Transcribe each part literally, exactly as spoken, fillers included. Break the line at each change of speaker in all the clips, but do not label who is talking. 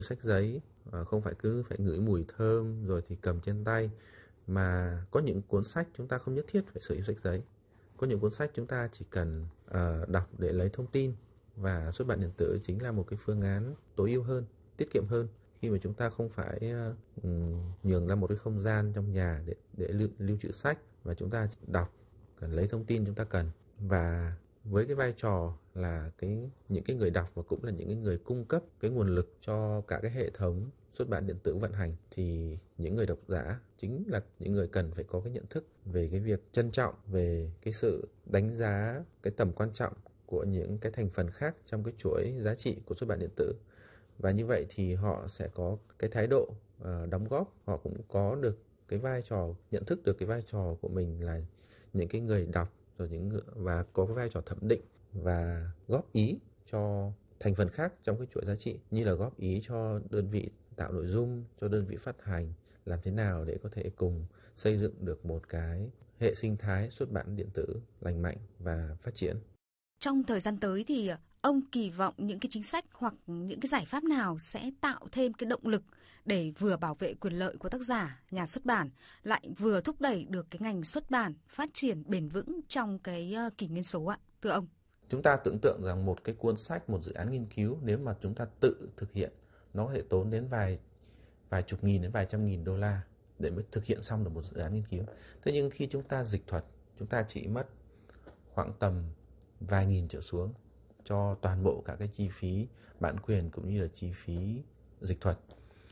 Sách giấy không phải cứ phải ngửi mùi thơm rồi thì cầm trên tay, mà có những cuốn sách chúng ta không nhất thiết phải sử dụng sách giấy. Có những cuốn sách chúng ta chỉ cần uh, đọc để lấy thông tin, và xuất bản điện tử chính là một cái phương án tối ưu hơn, tiết kiệm hơn, khi mà chúng ta không phải uh, nhường ra một cái không gian trong nhà để, để lưu, lưu trữ sách, và chúng ta đọc, cần lấy thông tin chúng ta cần. Và với cái vai trò là cái những cái người đọc và cũng là những cái người cung cấp cái nguồn lực cho cả cái hệ thống xuất bản điện tử vận hành, thì những người độc giả chính là những người cần phải có cái nhận thức về cái việc trân trọng, về cái sự đánh giá cái tầm quan trọng của những cái thành phần khác trong cái chuỗi giá trị của xuất bản điện tử. Và như vậy thì họ sẽ có cái thái độ uh, đóng góp, họ cũng có được cái vai trò, nhận thức được cái vai trò của mình là những cái người đọc, rồi những người, và có cái vai trò thẩm định và góp ý cho thành phần khác trong cái chuỗi giá trị, như là góp ý cho đơn vị tạo nội dung, cho đơn vị phát hành, làm thế nào để có thể cùng xây dựng được một cái hệ sinh thái xuất bản điện tử lành mạnh và phát triển.
Trong thời gian tới thì ông kỳ vọng những cái chính sách hoặc những cái giải pháp nào sẽ tạo thêm cái động lực để vừa bảo vệ quyền lợi của tác giả, nhà xuất bản, lại vừa thúc đẩy được cái ngành xuất bản phát triển bền vững trong cái kỷ nguyên số ạ, thưa ông?
Chúng ta tưởng tượng rằng một cái cuốn sách, một dự án nghiên cứu, nếu mà chúng ta tự thực hiện, nó có thể tốn đến vài vài chục nghìn đến vài trăm nghìn đô la để mới thực hiện xong được một dự án nghiên cứu. Thế nhưng khi chúng ta dịch thuật, chúng ta chỉ mất khoảng tầm vài nghìn trở xuống cho toàn bộ cả cái chi phí bản quyền cũng như là chi phí dịch thuật.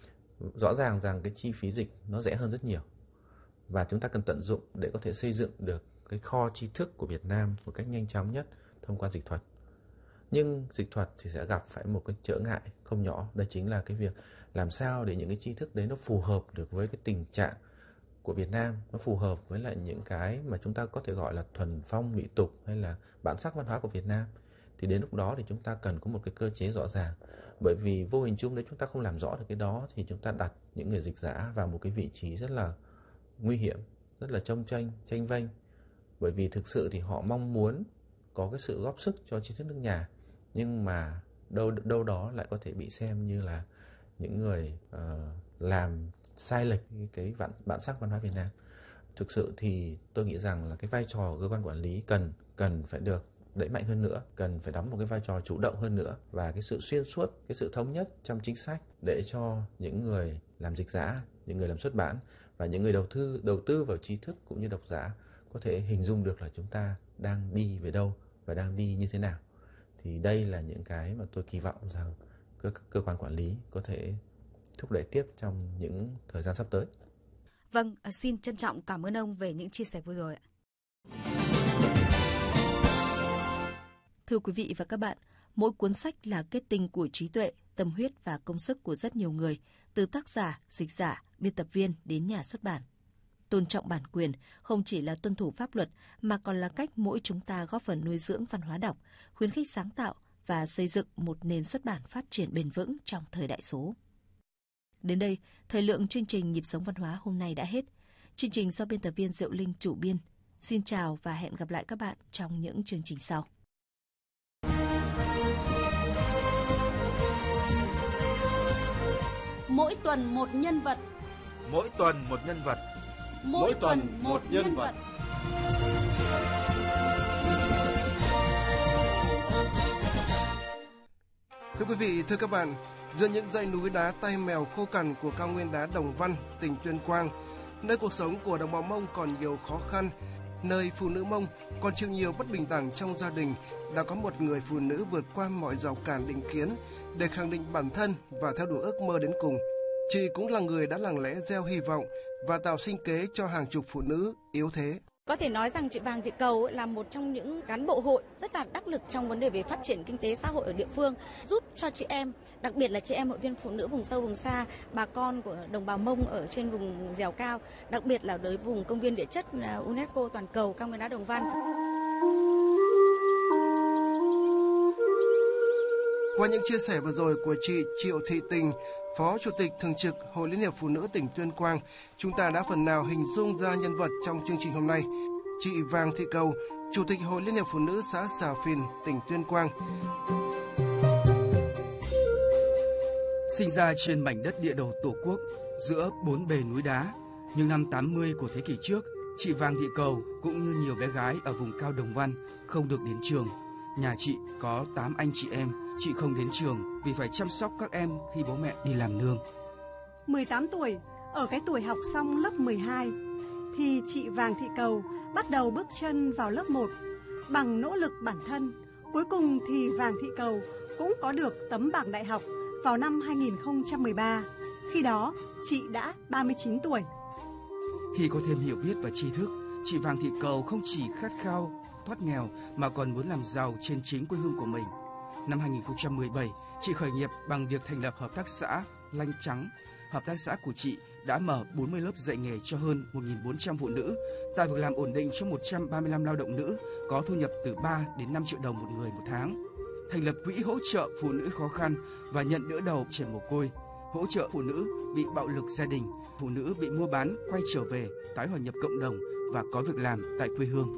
Rõ ràng rằng cái chi phí dịch nó rẻ hơn rất nhiều, và chúng ta cần tận dụng để có thể xây dựng được cái kho tri thức của Việt Nam một cách nhanh chóng nhất thông qua dịch thuật. Nhưng dịch thuật thì sẽ gặp phải một cái trở ngại không nhỏ, đây chính là cái việc làm sao để những cái tri thức đấy nó phù hợp được với cái tình trạng của Việt Nam, nó phù hợp với lại những cái mà chúng ta có thể gọi là thuần phong mỹ tục hay là bản sắc văn hóa của Việt Nam. Thì đến lúc đó thì chúng ta cần có một cái cơ chế rõ ràng, bởi vì vô hình chung nếu chúng ta không làm rõ được cái đó thì chúng ta đặt những người dịch giả vào một cái vị trí rất là nguy hiểm, rất là chông chênh, chênh vênh, bởi vì thực sự thì họ mong muốn có cái sự góp sức cho tri thức nước nhà, nhưng mà đâu đâu đó lại có thể bị xem như là những người uh, làm sai lệch cái bản, bản sắc văn hóa Việt Nam. Thực sự thì tôi nghĩ rằng là cái vai trò của cơ quan quản lý cần cần phải được đẩy mạnh hơn nữa, cần phải đóng một cái vai trò chủ động hơn nữa, và cái sự xuyên suốt, cái sự thống nhất trong chính sách để cho những người làm dịch giả, những người làm xuất bản và những người đầu tư đầu tư vào tri thức cũng như độc giả có thể hình dung được là chúng ta đang đi về đâu và đang đi như thế nào. Thì đây là những cái mà tôi kỳ vọng rằng cơ, cơ quan quản lý có thể thúc đẩy tiếp trong những thời gian sắp tới.
Vâng, xin trân trọng cảm ơn ông về những chia sẻ vừa rồi ạ.
Thưa quý vị và các bạn, mỗi cuốn sách là kết tinh của trí tuệ, tâm huyết và công sức của rất nhiều người, từ tác giả, dịch giả, biên tập viên đến nhà xuất bản. Tôn trọng bản quyền không chỉ là tuân thủ pháp luật mà còn là cách mỗi chúng ta góp phần nuôi dưỡng văn hóa đọc, khuyến khích sáng tạo và xây dựng một nền xuất bản phát triển bền vững trong thời đại số. Đến đây, thời lượng chương trình Nhịp sống văn hóa hôm nay đã hết. Chương trình do biên tập viên Diệu Linh chủ biên. Xin chào và hẹn gặp lại các bạn trong những chương trình sau.
Mỗi tuần một nhân vật.
Mỗi tuần một nhân vật.
Mỗi, Mỗi tuần một, một nhân vật. vật.
Thưa quý vị, thưa các bạn, giữa những dãy núi đá tay mèo khô cằn của cao nguyên đá Đồng Văn, tỉnh Tuyên Quang, nơi cuộc sống của đồng bào Mông còn nhiều khó khăn, nơi phụ nữ Mông còn chịu nhiều bất bình đẳng trong gia đình, đã có một người phụ nữ vượt qua mọi rào cản định kiến để khẳng định bản thân và theo đuổi ước mơ đến cùng. Chị cũng là người đã lặng lẽ gieo hy vọng và tạo sinh kế cho hàng chục phụ nữ yếu thế.
Có thể nói rằng chị Vàng Thị Cầu là một trong những cán bộ hội rất là đắc lực trong vấn đề về phát triển kinh tế xã hội ở địa phương, giúp cho chị em, đặc biệt là chị em hội viên phụ nữ vùng sâu vùng xa, bà con của đồng bào Mông ở trên vùng dẻo cao, đặc biệt là đối vùng công viên địa chất UNESCO toàn cầu cao nguyên đá Đồng Văn.
Qua những chia sẻ vừa rồi của chị Triệu Thị Tình, Phó Chủ tịch Thường trực Hội Liên hiệp Phụ nữ tỉnh Tuyên Quang, chúng ta đã phần nào hình dung ra nhân vật trong chương trình hôm nay. Chị Vàng Thị Cầu, Chủ tịch Hội Liên hiệp Phụ nữ xã Xà Phìn, tỉnh Tuyên Quang.
Sinh ra trên mảnh đất địa đầu Tổ quốc, giữa bốn bề núi đá, nhưng năm tám mươi của thế kỷ trước, chị Vàng Thị Cầu cũng như nhiều bé gái ở vùng cao Đồng Văn không được đến trường. Nhà chị có tám anh chị em, chị không đến trường vì phải chăm sóc các em khi bố mẹ đi làm nương.
mười tám tuổi, ở cái tuổi học xong lớp mười hai, thì chị Vàng Thị Cầu bắt đầu bước chân vào lớp một. Bằng nỗ lực bản thân, cuối cùng thì Vàng Thị Cầu cũng có được tấm bằng đại học vào năm hai nghìn không trăm mười ba. Khi đó, chị đã ba mươi chín tuổi.
Khi có thêm hiểu biết và tri thức, chị Vàng Thị Cầu không chỉ khát khao thoát nghèo mà còn muốn làm giàu trên chính quê hương của mình. Năm hai nghìn không trăm mười bảy, chị khởi nghiệp bằng việc thành lập hợp tác xã Lanh Trắng. Hợp tác xã của chị đã mở bốn mươi lớp dạy nghề cho hơn một nghìn bốn trăm phụ nữ, tạo việc làm ổn định cho một trăm ba mươi lăm lao động nữ, có thu nhập từ ba đến năm triệu đồng một người một tháng. Thành lập quỹ hỗ trợ phụ nữ khó khăn và nhận đỡ đầu trẻ mồ côi, hỗ trợ phụ nữ bị bạo lực gia đình, phụ nữ bị mua bán quay trở về, tái hòa nhập cộng đồng và có việc làm tại quê hương.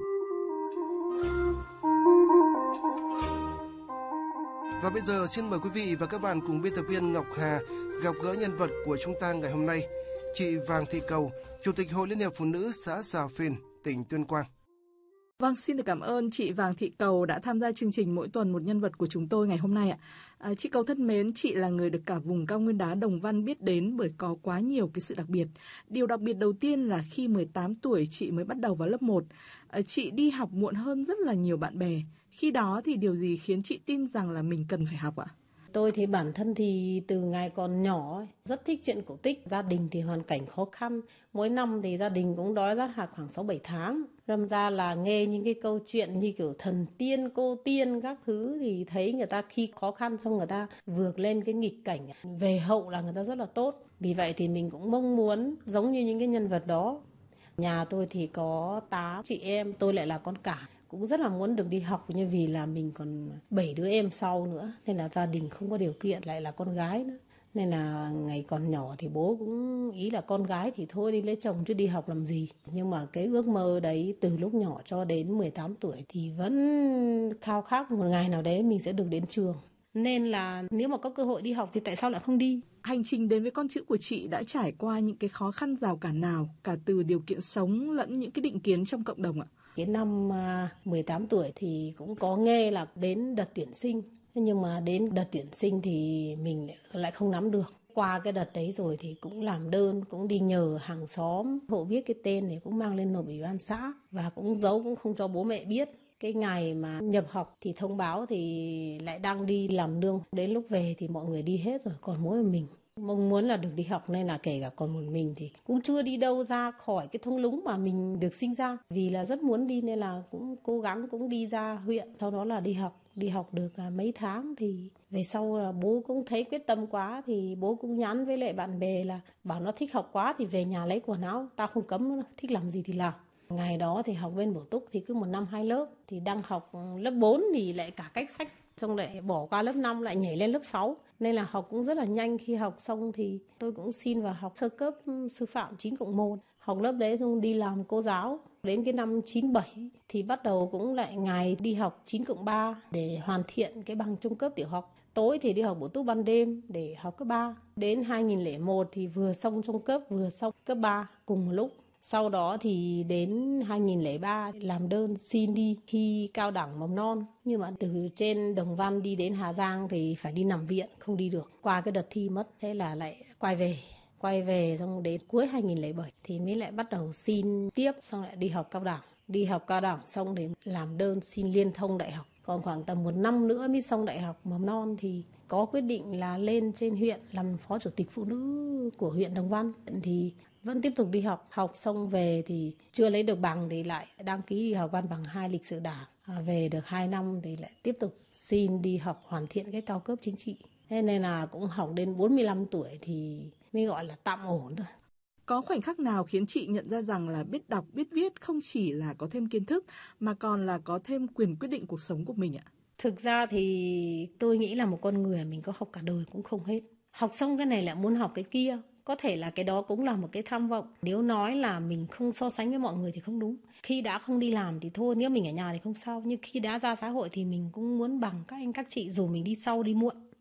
Và bây giờ xin mời quý vị và các bạn cùng biên tập viên Ngọc Hà gặp gỡ nhân vật của chúng ta ngày hôm nay, chị Vàng Thị Cầu, Chủ tịch Hội Liên hiệp Phụ nữ xã Xà Phiên, tỉnh Tuyên Quang.
Vâng, xin được cảm ơn chị Vàng Thị Cầu đã tham gia chương trình Mỗi tuần một nhân vật của chúng tôi ngày hôm nay ạ. À, chị Cầu thân mến, chị là người được cả vùng cao nguyên đá Đồng Văn biết đến bởi có quá nhiều cái sự đặc biệt. Điều đặc biệt đầu tiên là khi mười tám tuổi chị mới bắt đầu vào lớp một. À, chị đi học muộn hơn rất là nhiều bạn bè. Khi đó thì điều gì khiến chị tin rằng là mình cần phải học ạ?
Tôi thì bản thân thì từ ngày còn nhỏ rất thích chuyện cổ tích. Gia đình thì hoàn cảnh khó khăn. Mỗi năm thì gia đình cũng đói rát hạt khoảng sáu bảy tháng. Đâm ra là nghe những cái câu chuyện như kiểu thần tiên, cô tiên các thứ thì thấy người ta khi khó khăn xong người ta vượt lên cái nghịch cảnh. Về hậu là người ta rất là tốt. Vì vậy thì mình cũng mong muốn giống như những cái nhân vật đó. Nhà tôi thì có tám chị em, tôi lại là con cả. Cũng rất là muốn được đi học nhưng vì là mình còn bảy đứa em sau nữa. Nên là gia đình không có điều kiện, lại là con gái nữa. Nên là ngày còn nhỏ thì bố cũng ý là con gái thì thôi đi lấy chồng chứ đi học làm gì. Nhưng mà cái ước mơ đấy từ lúc nhỏ cho đến mười tám tuổi thì vẫn khao khát một ngày nào đấy mình sẽ được đến trường. Nên là nếu mà có cơ hội đi học thì tại sao lại không đi?
Hành trình đến với con chữ của chị đã trải qua những cái khó khăn rào cản nào, cả từ điều kiện sống lẫn những cái định kiến trong cộng đồng ạ?
Cái năm mười tám tuổi thì cũng có nghe là đến đợt tuyển sinh. Nhưng mà đến đợt tuyển sinh thì mình lại không nắm được. Qua cái đợt đấy rồi thì cũng làm đơn, cũng đi nhờ hàng xóm. Hộ viết cái tên thì cũng mang lên nộp ủy ban xã. Và cũng giấu, cũng không cho bố mẹ biết. Cái ngày mà nhập học thì thông báo thì lại đang đi làm nương. Đến lúc về thì mọi người đi hết rồi, còn mỗi mình. Mong muốn là được đi học nên là kể cả còn một mình thì cũng chưa đi đâu ra khỏi cái thung lũng mà mình được sinh ra. Vì là rất muốn đi nên là cũng cố gắng cũng đi ra huyện, sau đó là đi học. Đi học được mấy tháng thì về sau là bố cũng thấy quyết tâm quá thì bố cũng nhắn với lại bạn bè là bảo nó thích học quá thì về nhà lấy quần áo, tao không cấm nó, thích làm gì thì làm. Ngày đó thì học bên bổ túc thì cứ một năm hai lớp, thì đang học lớp bốn thì lại cả cách sách, xong lại bỏ qua lớp năm lại nhảy lên lớp sáu. Nên là học cũng rất là nhanh. Khi học xong thì tôi cũng xin vào học sơ cấp sư phạm chín cộng một. Học lớp đấy xong đi làm cô giáo. Đến cái năm chín bảy thì bắt đầu cũng lại ngày đi học chín cộng ba để hoàn thiện cái bằng trung cấp tiểu học. Tối thì đi học bổ túc ban đêm để học cấp ba. Đến hai nghìn không trăm lẻ một thì vừa xong trung cấp vừa xong cấp ba cùng một lúc. Sau đó thì đến hai nghìn không trăm lẻ ba làm đơn xin đi thi cao đẳng mầm non. Nhưng mà từ trên Đồng Văn đi đến Hà Giang thì phải đi nằm viện, không đi được. Qua cái đợt thi mất, thế là lại quay về. Quay về xong đến cuối hai nghìn không trăm lẻ bảy thì mới lại bắt đầu xin tiếp, xong lại đi học cao đẳng. Đi học cao đẳng xong để làm đơn xin liên thông đại học. Còn khoảng tầm một năm nữa mới xong đại học mầm non thì có quyết định là lên trên huyện làm phó chủ tịch phụ nữ của huyện Đồng Văn. Thì vẫn tiếp tục đi học, học xong về thì chưa lấy được bằng thì lại đăng ký đi học văn bằng hai lịch sử đảng. À, về được hai năm thì lại tiếp tục xin đi học hoàn thiện cái cao cấp chính trị. Thế nên là cũng học đến bốn mươi lăm tuổi thì mới gọi là tạm ổn thôi.
Có khoảnh khắc nào khiến chị nhận ra rằng là biết đọc, biết viết không chỉ là có thêm kiến thức mà còn là có thêm quyền quyết định cuộc sống của mình ạ?
Thực ra thì tôi nghĩ là một con người mình có học cả đời cũng không hết. Học xong cái này lại muốn học cái kia. Có thể là cái đó cũng là một cái tham vọng. Nếu nói là mình không so sánh với mọi người thì không đúng. Khi đã không đi làm thì thôi, nếu mình ở nhà thì không sao. Nhưng khi đã ra xã hội thì mình cũng muốn bằng các anh các chị dù mình đi sau đi muộn.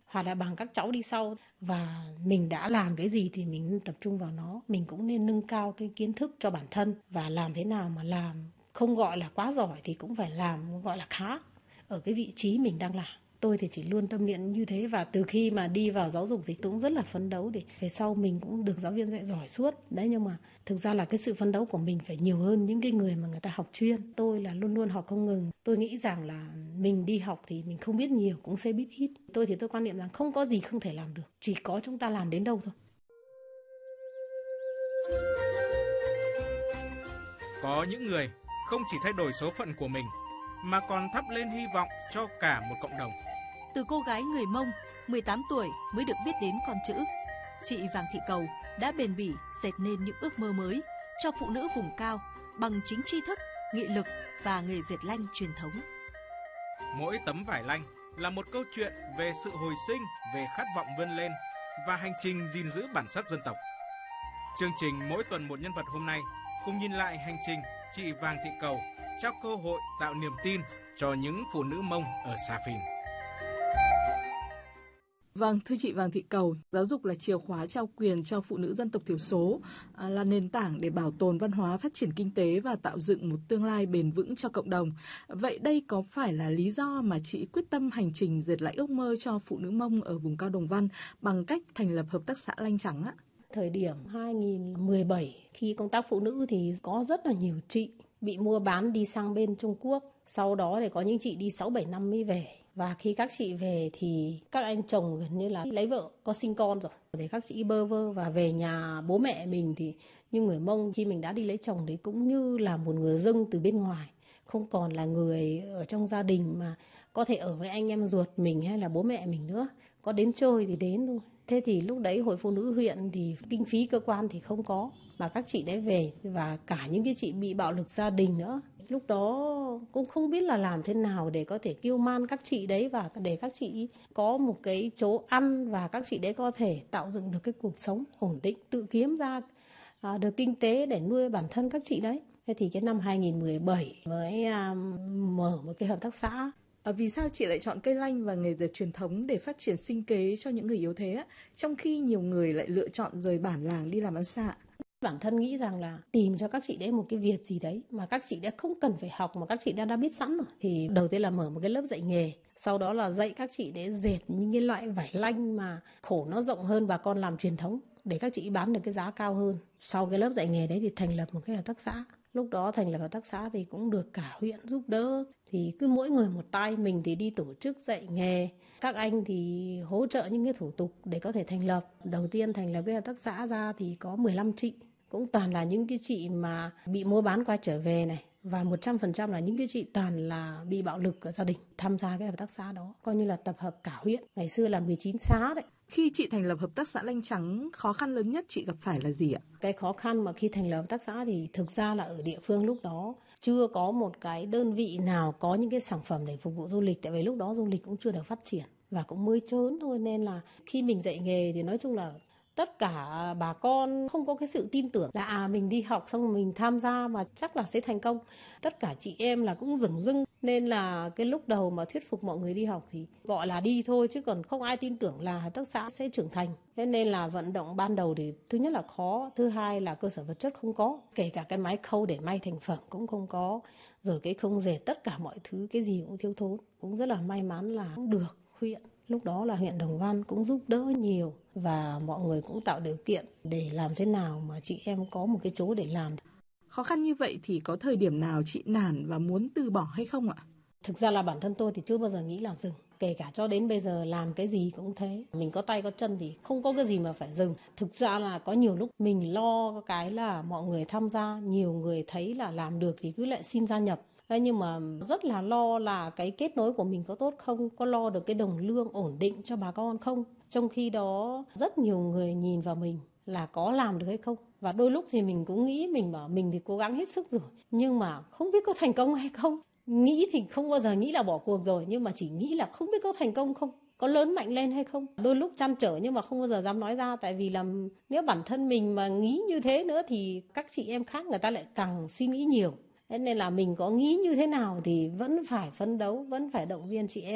hoặc là bằng các cháu đi sau. Và mình đã làm cái gì thì mình nên tập trung vào nó. Mình cũng nên nâng cao cái kiến thức cho bản thân và làm thế nào mà làm không gọi là quá giỏi thì cũng phải làm gọi là khá ở cái vị trí mình đang làm. Tôi thì chỉ luôn tâm niệm như thế, và từ khi mà đi vào giáo dục thì tôi cũng rất là phấn đấu để về sau mình cũng được giáo viên dạy giỏi suốt. Đấy, nhưng mà thực ra là cái sự phấn đấu của mình phải nhiều hơn những cái người mà người ta học chuyên. Tôi là luôn luôn học không ngừng. Tôi nghĩ rằng là mình đi học thì mình không biết nhiều cũng sẽ biết ít. Tôi thì tôi quan niệm rằng không có gì không thể làm được, chỉ có chúng ta làm đến đâu thôi.
Có những người không chỉ thay đổi số phận của mình mà còn thắp lên hy vọng cho cả một cộng đồng.
Từ cô gái người Mông mười tám tuổi mới được biết đến con chữ, chị Vàng Thị Cầu đã bền bỉ dệt nên những ước mơ mới cho phụ nữ vùng cao bằng chính tri thức, nghị lực và nghề dệt lanh truyền thống.
Mỗi tấm vải lanh là một câu chuyện về sự hồi sinh, về khát vọng vươn lên và hành trình gìn giữ bản sắc dân tộc. Chương trình Mỗi tuần một nhân vật hôm nay cùng nhìn lại hành trình chị Vàng Thị Cầu trao cơ hội tạo niềm tin cho những phụ nữ Mông ở Sa Phìn.
Vâng, thưa chị Vàng Thị Cầu, giáo dục là chìa khóa trao quyền cho phụ nữ dân tộc thiểu số, à, là nền tảng để bảo tồn văn hóa, phát triển kinh tế và tạo dựng một tương lai bền vững cho cộng đồng. Vậy đây có phải là lý do mà chị quyết tâm hành trình dệt lại ước mơ cho phụ nữ Mông ở vùng cao Đồng Văn bằng cách thành lập hợp tác xã Lanh Trắng ạ?
Thời điểm hai nghìn không trăm mười bảy, khi công tác phụ nữ thì có rất là nhiều chị bị mua bán đi sang bên Trung Quốc. Sau đó thì có những chị đi sáu bảy năm mới về. Và khi các chị về thì các anh chồng gần như là lấy vợ, có sinh con rồi. Để các chị bơ vơ và về nhà bố mẹ mình thì như người Mông khi mình đã đi lấy chồng thì cũng như là một người dưng từ bên ngoài. Không còn là người ở trong gia đình mà có thể ở với anh em ruột mình hay là bố mẹ mình nữa. Có đến chơi thì đến thôi. Thế thì lúc đấy Hội Phụ Nữ huyện thì kinh phí cơ quan thì không có. Mà các chị đấy về và cả những cái chị bị bạo lực gia đình nữa. Lúc đó cũng không biết là làm thế nào để có thể kiêu man các chị đấy và để các chị có một cái chỗ ăn và các chị đấy có thể tạo dựng được cái cuộc sống ổn định, tự kiếm ra à, được kinh tế để nuôi bản thân các chị đấy. Thế thì cái năm hai nghìn không trăm mười bảy mới à, mở một cái hợp tác xã.
À, vì sao chị lại chọn cây lanh và nghề dệt truyền thống để phát triển sinh kế cho những người yếu thế á, trong khi nhiều người lại lựa chọn rời bản làng đi làm ăn xa?
Bản thân nghĩ rằng là tìm cho các chị đấy một cái việc gì đấy mà các chị đã không cần phải học mà các chị đã đã biết sẵn rồi. Thì đầu tiên là mở một cái lớp dạy nghề, sau đó là dạy các chị để dệt những cái loại vải lanh mà khổ nó rộng hơn bà con làm truyền thống để các chị bán được cái giá cao hơn. Sau cái lớp dạy nghề đấy thì thành lập một cái hợp tác xã. Lúc đó thành lập hợp tác xã thì cũng được cả huyện giúp đỡ. Thì cứ mỗi người một tay, mình thì đi tổ chức dạy nghề, các anh thì hỗ trợ những cái thủ tục để có thể thành lập. Đầu tiên thành lập cái hợp tác xã ra thì có mười lăm chị. Cũng toàn là những cái chị mà bị mua bán quay trở về này. Và một trăm phần trăm là những cái chị toàn là bị bạo lực ở gia đình tham gia cái hợp tác xã đó. Coi như là tập hợp cả huyện. Ngày xưa là mười chín xã đấy.
Khi chị thành lập hợp tác xã Lanh Trắng, khó khăn lớn nhất chị gặp phải là gì ạ?
Cái khó khăn mà khi thành lập hợp tác xã thì thực ra là ở địa phương lúc đó chưa có một cái đơn vị nào có những cái sản phẩm để phục vụ du lịch. Tại vì lúc đó du lịch cũng chưa được phát triển và cũng mới chớn thôi. Nên là khi mình dạy nghề thì nói chung là tất cả bà con không có cái sự tin tưởng là à mình đi học xong rồi mình tham gia mà chắc là sẽ thành công. Tất cả chị em là cũng dửng dưng. Nên là cái lúc đầu mà thuyết phục mọi người đi học thì gọi là đi thôi chứ còn không ai tin tưởng là hợp tác xã sẽ trưởng thành. Thế nên là vận động ban đầu thì thứ nhất là khó, thứ hai là cơ sở vật chất không có. Kể cả cái máy khâu để may thành phẩm cũng không có. Rồi cái khung dệt tất cả mọi thứ cái gì cũng thiếu thốn. Cũng rất là may mắn là cũng được huyện. Lúc đó là huyện Đồng Văn cũng giúp đỡ nhiều và mọi người cũng tạo điều kiện để làm thế nào mà chị em có một cái chỗ để làm.
Khó khăn như vậy thì có thời điểm nào chị nản và muốn từ bỏ hay không ạ?
Thực ra là bản thân tôi thì chưa bao giờ nghĩ là dừng. Kể cả cho đến bây giờ làm cái gì cũng thế. Mình có tay có chân thì không có cái gì mà phải dừng. Thực ra là có nhiều lúc mình lo cái là mọi người tham gia, nhiều người thấy là làm được thì cứ lại xin gia nhập. Nhưng mà rất là lo là cái kết nối của mình có tốt không, có lo được cái đồng lương ổn định cho bà con không. Trong khi đó rất nhiều người nhìn vào mình là có làm được hay không. Và đôi lúc thì mình cũng nghĩ mình bảo mình thì cố gắng hết sức rồi. Nhưng mà không biết có thành công hay không. Nghĩ thì không bao giờ nghĩ là bỏ cuộc rồi. Nhưng mà chỉ nghĩ là không biết có thành công không. Có lớn mạnh lên hay không. Đôi lúc trăn trở nhưng mà không bao giờ dám nói ra. Tại vì là nếu bản thân mình mà nghĩ như thế nữa thì các chị em khác người ta lại càng suy nghĩ nhiều. Thế nên là mình có nghĩ như thế nào thì vẫn phải phấn đấu, vẫn phải động viên chị em.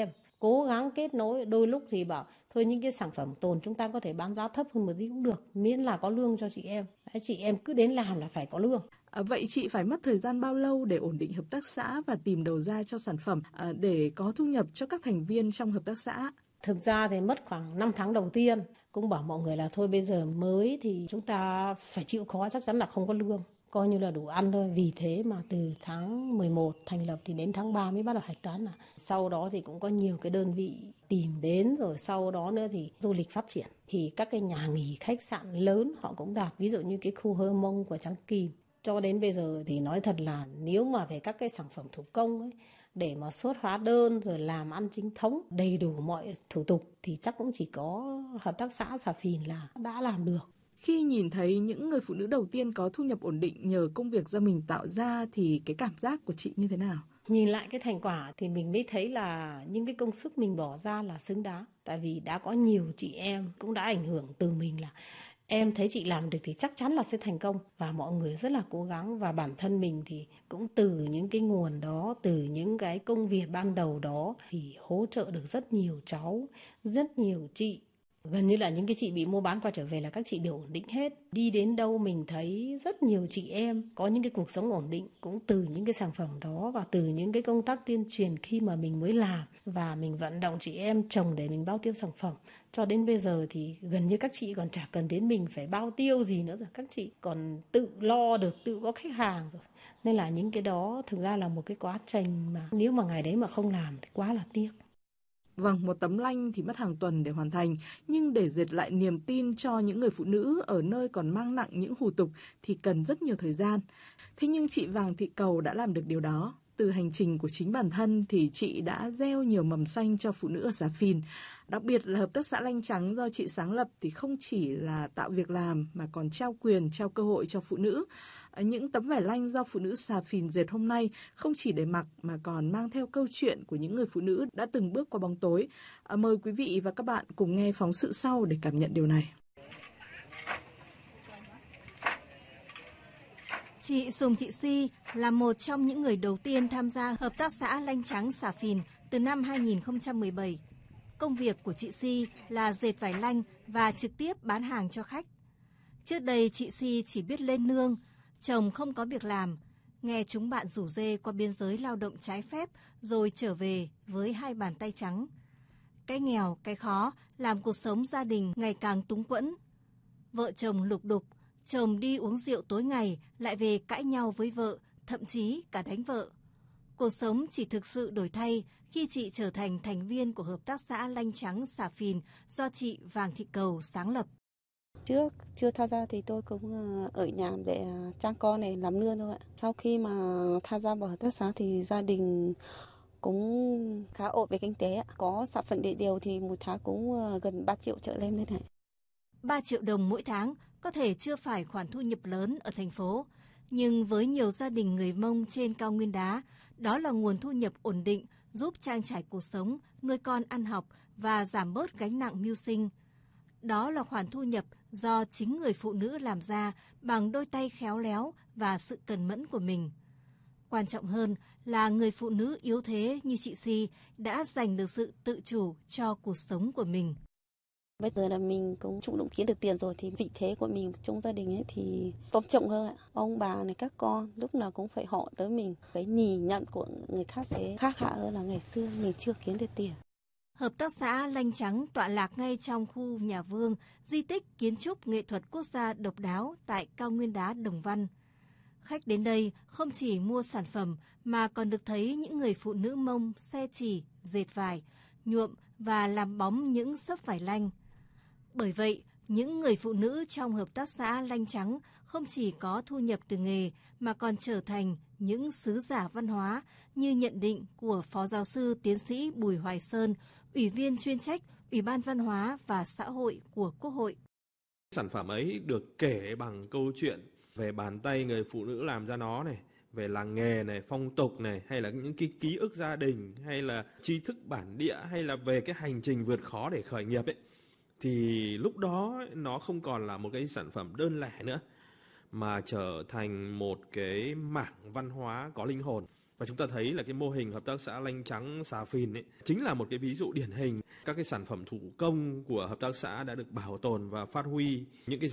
cố gắng kết nối. Đôi lúc thì bảo thôi những cái sản phẩm tồn chúng ta có thể bán giá thấp hơn một tí cũng được, miễn là có lương cho chị em. Đấy, chị em cứ đến làm là phải có lương.
À, vậy chị phải mất thời gian bao lâu để ổn định hợp tác xã và tìm đầu ra cho sản phẩm à, để có thu nhập cho các thành viên trong hợp tác xã?
Thực ra thì mất khoảng năm tháng đầu tiên. Cũng bảo mọi người là thôi bây giờ mới thì chúng ta phải chịu khó, chắc chắn là không có lương, coi như là đủ ăn thôi. Vì thế mà từ tháng mười một thành lập thì đến tháng ba mới bắt đầu hạch toán. Là sau đó thì cũng có nhiều cái đơn vị tìm đến, rồi sau đó nữa thì du lịch phát triển. Thì các cái nhà nghỉ khách sạn lớn họ cũng đạt, ví dụ như cái khu Hơ Mông của Trắng Kìm. Cho đến bây giờ thì nói thật là nếu mà về các cái sản phẩm thủ công ấy, để mà xuất hóa đơn rồi làm ăn chính thống đầy đủ mọi thủ tục thì chắc cũng chỉ có hợp tác xã Xà Phìn là đã làm được.
Khi nhìn thấy những người phụ nữ đầu tiên có thu nhập ổn định nhờ công việc do mình tạo ra thì cái cảm giác của chị như thế nào?
Nhìn lại cái thành quả thì mình mới thấy là những cái công sức mình bỏ ra là xứng đáng. Tại vì đã có nhiều chị em cũng đã ảnh hưởng từ mình là em thấy chị làm được thì chắc chắn là sẽ thành công. Và mọi người rất là cố gắng, và bản thân mình thì cũng từ những cái nguồn đó, từ những cái công việc ban đầu đó thì hỗ trợ được rất nhiều cháu, rất nhiều chị. Gần như là những cái chị bị mua bán qua trở về là các chị đều ổn định hết. Đi đến đâu mình thấy rất nhiều chị em có những cái cuộc sống ổn định cũng từ những cái sản phẩm đó và từ những cái công tác tuyên truyền khi mà mình mới làm. Và mình vận động chị em trồng để mình bao tiêu sản phẩm. Cho đến bây giờ thì gần như các chị còn chả cần đến mình phải bao tiêu gì nữa rồi. Các chị còn tự lo được, tự có khách hàng rồi. Nên là những cái đó thực ra là một cái quá trình mà nếu mà ngày đấy mà không làm thì quá là tiếc.
Vâng, một tấm lanh thì mất hàng tuần để hoàn thành, nhưng để dệt lại niềm tin cho những người phụ nữ ở nơi còn mang nặng những hủ tục thì cần rất nhiều thời gian. Thế nhưng chị Vàng Thị Cầu đã làm được điều đó. Từ hành trình của chính bản thân thì chị đã gieo nhiều mầm xanh cho phụ nữ ở Xà Phìn. Đặc biệt là hợp tác xã Lanh Trắng do chị sáng lập thì không chỉ là tạo việc làm mà còn trao quyền, trao cơ hội cho phụ nữ. Những tấm vải lanh do phụ nữ Xà Phìn dệt hôm nay không chỉ để mặc mà còn mang theo câu chuyện của những người phụ nữ đã từng bước qua bóng tối. Mời quý vị và các bạn cùng nghe phóng sự sau để cảm nhận điều này.
Chị Sùng Thị Si là một trong những người đầu tiên tham gia hợp tác xã Lanh Trắng Xà Phìn từ năm hai nghìn không trăm mười bảy. Công việc của chị Si là dệt vải lanh và trực tiếp bán hàng cho khách. Trước đây chị Si chỉ biết lên nương, chồng không có việc làm, nghe chúng bạn rủ rê qua biên giới lao động trái phép rồi trở về với hai bàn tay trắng. Cái nghèo, cái khó làm cuộc sống gia đình ngày càng túng quẫn. Vợ chồng lục đục, chồng đi uống rượu tối ngày lại về cãi nhau với vợ, thậm chí cả đánh vợ. Cuộc sống chỉ thực sự đổi thay khi chị trở thành thành viên của hợp tác xã Lanh Trắng Xà Phìn do chị Vàng Thị Cầu sáng lập.
Trước chưa tham gia thì tôi cũng ở nhà để trang con này làm nương thôi ạ. Sau khi mà tham gia vào hợp tác xã thì gia đình cũng khá ổn về kinh tế ạ. Có sản phẩm địa điều thì một tháng cũng gần ba triệu trở lên đây này.
ba triệu đồng mỗi tháng có thể chưa phải khoản thu nhập lớn ở thành phố, nhưng với nhiều gia đình người Mông trên cao nguyên đá, đó là nguồn thu nhập ổn định giúp trang trải cuộc sống, nuôi con ăn học và giảm bớt gánh nặng mưu sinh. Đó là khoản thu nhập do chính người phụ nữ làm ra bằng đôi tay khéo léo và sự cần mẫn của mình. Quan trọng hơn là người phụ nữ yếu thế như chị Si đã giành được sự tự chủ cho cuộc sống của mình.
Bây giờ là mình cũng chủ động kiếm được tiền rồi thì vị thế của mình trong gia đình ấy thì tôn trọng hơn ạ. Ông bà này các con lúc nào cũng phải hỏi tới mình. Cái nhìn nhận của người khác sẽ khác hẳn hơn là ngày xưa mình chưa kiếm được tiền.
Hợp tác xã Lanh Trắng tọa lạc ngay trong khu nhà Vương, di tích kiến trúc nghệ thuật quốc gia độc đáo tại cao nguyên đá Đồng Văn. Khách đến đây không chỉ mua sản phẩm mà còn được thấy những người phụ nữ Mông xe chỉ, dệt vải, nhuộm và làm bóng những xấp vải lanh. Bởi vậy, những người phụ nữ trong hợp tác xã Lanh Trắng không chỉ có thu nhập từ nghề mà còn trở thành những sứ giả văn hóa như nhận định của Phó Giáo sư Tiến sĩ Bùi Hoài Sơn, Ủy viên chuyên trách Ủy ban Văn hóa và Xã hội của Quốc hội.
Sản phẩm ấy được kể bằng câu chuyện về bàn tay người phụ nữ làm ra nó này, về làng nghề này, phong tục này, hay là những cái ký ức gia đình, hay là tri thức bản địa, hay là về cái hành trình vượt khó để khởi nghiệp ấy. Thì lúc đó nó không còn là một cái sản phẩm đơn lẻ nữa, mà trở thành một cái mảng văn hóa có linh hồn. Và chúng ta thấy là cái mô hình hợp tác xã Lanh Trắng Xà Phìn ấy chính là một cái ví dụ điển hình. Các cái sản phẩm thủ công của hợp tác xã đã được bảo tồn và phát huy những cái